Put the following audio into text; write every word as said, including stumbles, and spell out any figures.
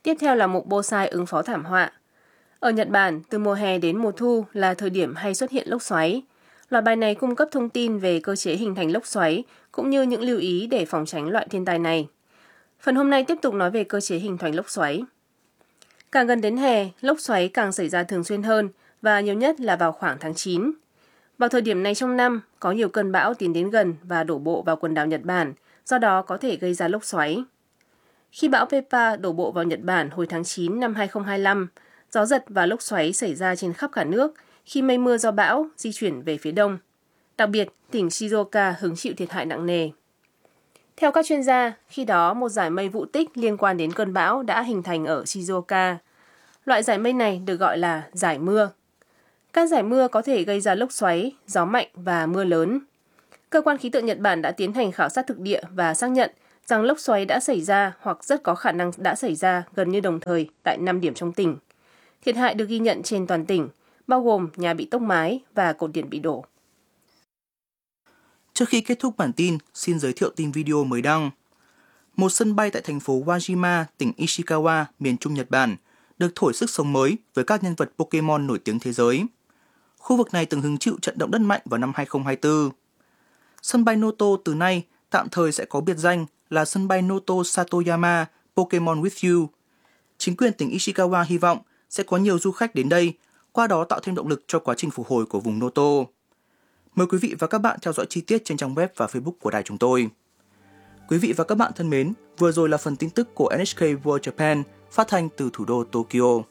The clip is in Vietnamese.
Tiếp theo là mục bonsai ứng phó thảm họa. Ở Nhật Bản, từ mùa hè đến mùa thu là thời điểm hay xuất hiện lốc xoáy. Loạt bài này cung cấp thông tin về cơ chế hình thành lốc xoáy, cũng như những lưu ý để phòng tránh loại thiên tai này. Phần hôm nay tiếp tục nói về cơ chế hình thành lốc xoáy. Càng gần đến hè, lốc xoáy càng xảy ra thường xuyên hơn và nhiều nhất là vào khoảng tháng chín. Vào thời điểm này trong năm, có nhiều cơn bão tiến đến gần và đổ bộ vào quần đảo Nhật Bản, do đó có thể gây ra lốc xoáy. Khi bão Pepa đổ bộ vào Nhật Bản hồi tháng chín năm hai không hai lăm, gió giật và lốc xoáy xảy ra trên khắp cả nước khi mây mưa do bão di chuyển về phía đông. Đặc biệt, tỉnh Shizuoka hứng chịu thiệt hại nặng nề. Theo các chuyên gia, khi đó một dải mây vụ tích liên quan đến cơn bão đã hình thành ở Shizuoka. Loại dải mây này được gọi là dải mưa. Các dải mưa có thể gây ra lốc xoáy, gió mạnh và mưa lớn. Cơ quan khí tượng Nhật Bản đã tiến hành khảo sát thực địa và xác nhận rằng lốc xoáy đã xảy ra hoặc rất có khả năng đã xảy ra gần như đồng thời tại năm điểm trong tỉnh. Thiệt hại được ghi nhận trên toàn tỉnh, bao gồm nhà bị tốc mái và cột điện bị đổ. Trước khi kết thúc bản tin, xin giới thiệu tin video mới đăng. Một sân bay tại thành phố Wajima, tỉnh Ishikawa, miền Trung Nhật Bản, được thổi sức sống mới với các nhân vật Pokemon nổi tiếng thế giới. Khu vực này từng hứng chịu trận động đất mạnh vào năm hai không hai tư. Sân bay Noto từ nay tạm thời sẽ có biệt danh là sân bay Noto Satoyama Pokemon with You. Chính quyền tỉnh Ishikawa hy vọng sẽ có nhiều du khách đến đây, qua đó tạo thêm động lực cho quá trình phục hồi của vùng Noto. Mời quý vị và các bạn theo dõi chi tiết trên trang web và Facebook của đài chúng tôi. Quý vị và các bạn thân mến, vừa rồi là phần tin tức của en ếch ca World Japan phát thanh từ thủ đô Tokyo.